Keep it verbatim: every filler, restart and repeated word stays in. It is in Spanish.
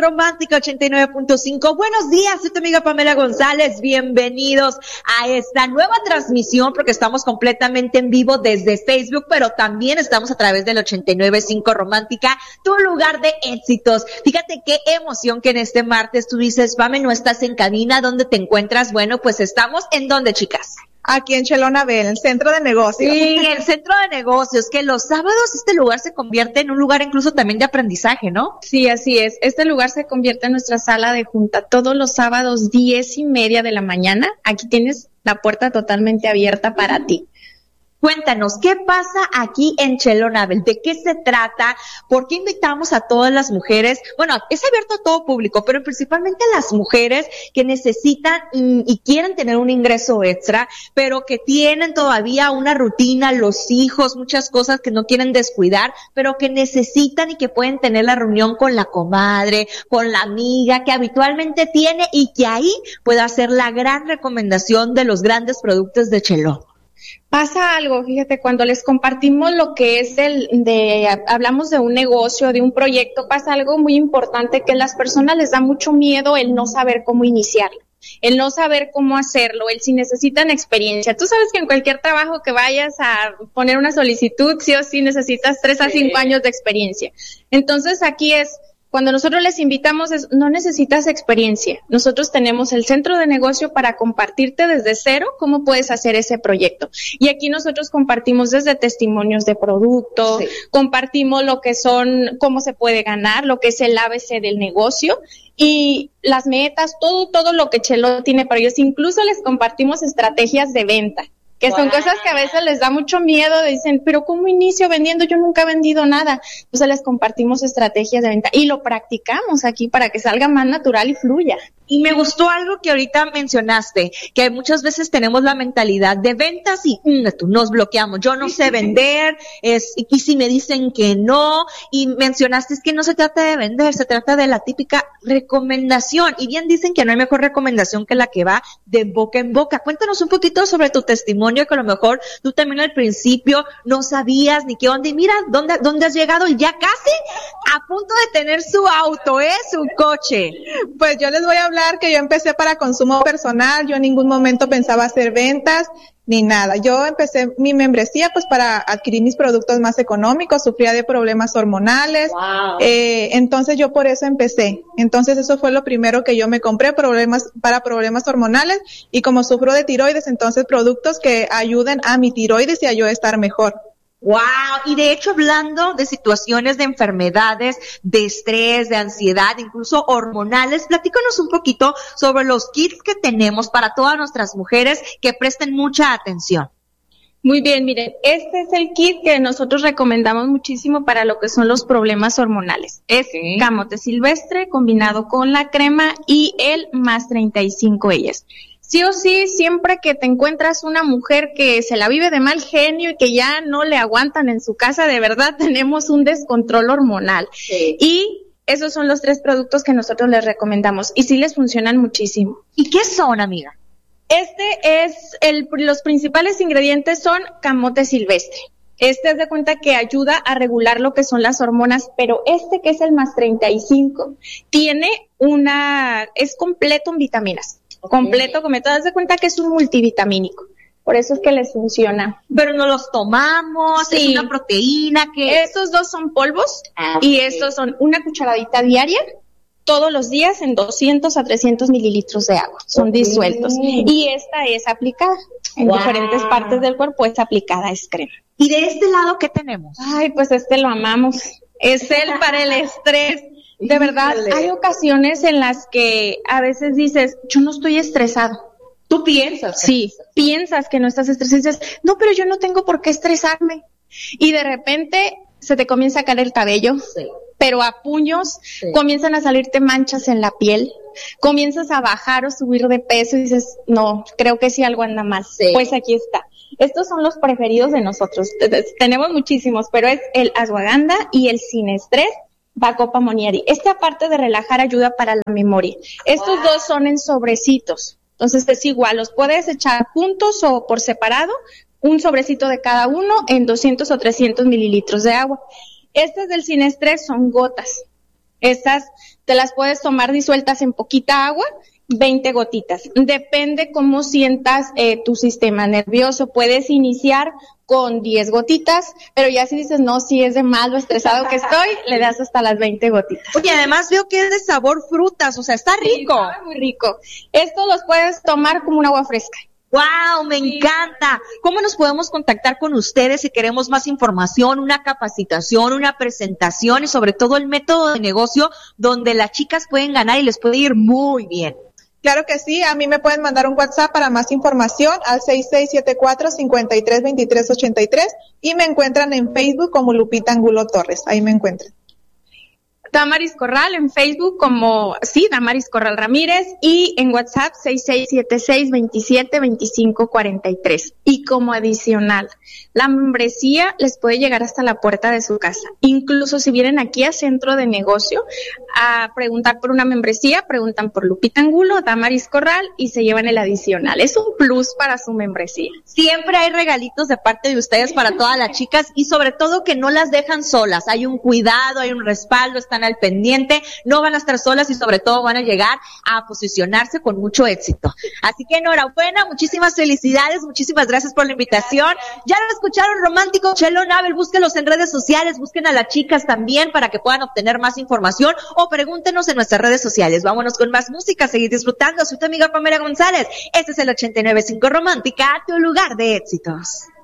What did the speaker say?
Romántica ochenta y nueve punto cinco. Buenos días, soy tu amiga Pamela González. Bienvenidos a esta nueva transmisión porque estamos completamente en vivo desde Facebook, pero también estamos a través del ochenta y nueve punto cinco Romántica, tu lugar de éxitos. Fíjate qué emoción que en este martes tú dices, Pame, no estás en cabina, ¿dónde te encuentras? Bueno, pues estamos en ¿dónde, chicas? Aquí en Chelonabel, el centro de negocios. Sí, el centro de negocios, que los sábados este lugar se convierte en un lugar incluso también de aprendizaje, ¿no? Sí, así es. Este lugar se convierte en nuestra sala de junta todos los sábados, diez y media de la mañana. Aquí tienes la puerta totalmente abierta para ti. Cuéntanos, ¿qué pasa aquí en Chelonabel? ¿De qué se trata? ¿Por qué invitamos a todas las mujeres? Bueno, es abierto a todo público, pero principalmente a las mujeres que necesitan y, y quieren tener un ingreso extra, pero que tienen todavía una rutina, los hijos, muchas cosas que no quieren descuidar, pero que necesitan y que pueden tener la reunión con la comadre, con la amiga que habitualmente tiene y que ahí puede hacer la gran recomendación de los grandes productos de Chelón. Pasa algo, fíjate, cuando les compartimos lo que es el, de, hablamos de un negocio, de un proyecto, pasa algo muy importante que a las personas les da mucho miedo el no saber cómo iniciarlo, el no saber cómo hacerlo, el si necesitan experiencia. Tú sabes que en cualquier trabajo que vayas a poner una solicitud, sí o sí necesitas tres a cinco años de experiencia. Entonces aquí es, cuando nosotros les invitamos, es, no necesitas experiencia. Nosotros tenemos el centro de negocio para compartirte desde cero cómo puedes hacer ese proyecto. Y aquí nosotros compartimos desde testimonios de producto, sí. compartimos lo que son, cómo se puede ganar, lo que es el A B C del negocio y las metas, todo, todo lo que Chelo tiene para ellos. Incluso les compartimos estrategias de venta, que son wow. cosas que a veces les da mucho miedo, dicen, pero ¿cómo inicio vendiendo? Yo nunca he vendido nada. Entonces les compartimos estrategias de venta y lo practicamos aquí para que salga más natural y fluya. Y me gustó algo que ahorita mencionaste, que muchas veces tenemos la mentalidad de ventas y mm, nos bloqueamos. Yo no sé vender, es, y si me dicen que no, y mencionaste es que no se trata de vender, se trata de la típica recomendación. Y bien dicen que no hay mejor recomendación que la que va de boca en boca. Cuéntanos un poquito sobre tu testimonio, que a lo mejor tú también al principio no sabías ni qué onda, y mira dónde, dónde has llegado y ya casi a punto de tener su auto, ¿eh? Su coche. Pues yo les voy a hablar que yo empecé para consumo personal, yo en ningún momento pensaba hacer ventas ni nada. Yo empecé mi membresía pues para adquirir mis productos más económicos, sufría de problemas hormonales, wow. eh, entonces yo por eso empecé. Entonces eso fue lo primero que yo me compré, problemas para problemas hormonales, y como sufro de tiroides, entonces productos que ayuden a mi tiroides y a yo estar mejor. Wow, y de hecho hablando de situaciones de enfermedades, de estrés, de ansiedad, incluso hormonales, platícanos un poquito sobre los kits que tenemos para todas nuestras mujeres que presten mucha atención. Muy bien, miren, este es el kit que nosotros recomendamos muchísimo para lo que son los problemas hormonales. Es sí. camote silvestre combinado con la crema y el más treinta y cinco ellas. Sí o sí, siempre que te encuentras una mujer que se la vive de mal genio y que ya no le aguantan en su casa, de verdad tenemos un descontrol hormonal. Sí. Y esos son los tres productos que nosotros les recomendamos y sí les funcionan muchísimo. ¿Y qué son, amiga? Este es, el, los principales ingredientes son camote silvestre. Este es de cuenta que ayuda a regular lo que son las hormonas, pero este que es el más treinta y cinco, tiene una, es completo en vitaminas. Okay. Completo, como te das de cuenta que es un multivitamínico. Por eso es que les funciona. Pero no los tomamos, sí. Es una proteína que... Estos dos son polvos ah, okay. y estos son una cucharadita diaria todos los días en doscientos a trescientos mililitros de agua. Son okay. disueltos. Y esta es aplicada en wow. diferentes partes del cuerpo, es aplicada, es crema. ¿Y de este lado qué tenemos? Ay, pues este lo amamos. Es el para el estrés. De verdad, hay ocasiones en las que a veces dices, yo no estoy estresado. ¿Tú piensas? Sí, piensas que no estás estresado y dices, no, pero yo no tengo por qué estresarme. Y de repente se te comienza a caer el cabello, sí. pero a puños, sí. comienzan a salirte manchas en la piel, comienzas a bajar o subir de peso y dices, no, creo que sí algo anda mal. Sí. Pues aquí está. Estos son los preferidos de nosotros. Tenemos muchísimos, pero es el ashwagandha y el sin estrés. Bacopa Monieri. Este, aparte de relajar, ayuda para la memoria. Estos wow. dos son en sobrecitos. Entonces es igual, los puedes echar juntos o por separado, un sobrecito de cada uno en doscientos o trescientos mililitros de agua. Este es del sin estrés, son gotas. Esas te las puedes tomar disueltas en poquita agua, veinte gotitas. Depende cómo sientas eh, tu sistema nervioso. Puedes iniciar con diez gotitas, pero ya si dices, no, si es de mal lo estresado que estoy, le das hasta las veinte gotitas. Oye, además veo que es de sabor frutas, o sea, está rico. Sí, está muy rico. Esto los puedes tomar como un agua fresca. ¡Wow! Me sí. encanta. ¿Cómo nos podemos contactar con ustedes si queremos más información, una capacitación, una presentación y sobre todo el método de negocio donde las chicas pueden ganar y les puede ir muy bien? Claro que sí, a mí me pueden mandar un WhatsApp para más información al seis seis siete cuatro, cinco tres dos tres ocho tres y me encuentran en Facebook como Lupita Angulo Torres, ahí me encuentran. Damaris Corral en Facebook como, sí, Damaris Corral Ramírez y en WhatsApp seis seis siete seis, veintisiete, veinticinco, cuarenta y tres. Y como adicional, la membresía les puede llegar hasta la puerta de su casa. Incluso si vienen aquí a Centro de Negocio a preguntar por una membresía, preguntan por Lupita Angulo, Damaris Corral y se llevan el adicional. Es un plus para su membresía. Siempre hay regalitos de parte de ustedes para todas las chicas y sobre todo que no las dejan solas. Hay un cuidado, hay un respaldo, están al pendiente, no van a estar solas y sobre todo van a llegar a posicionarse con mucho éxito. Así que enhorabuena, muchísimas felicidades, muchísimas gracias por la invitación. Ya lo escucharon, romántico Chelo Nabel, búsquenlos en redes sociales, busquen a las chicas también para que puedan obtener más información o pregúntenos en nuestras redes sociales. Vámonos con más música, seguir disfrutando. Soy tu amiga Pamela González. Este es el ochenta y nueve punto cinco Romántica, tu lugar de éxitos.